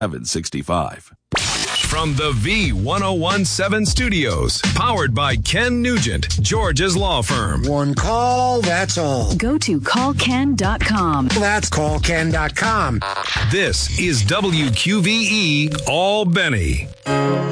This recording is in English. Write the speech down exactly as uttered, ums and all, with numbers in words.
seven sixty-five. From the V ten seventeen studios, powered by Ken Nugent, George's law firm. One call, that's all. Go to call ken dot com. That's call ken dot com. This is W Q V E Albany.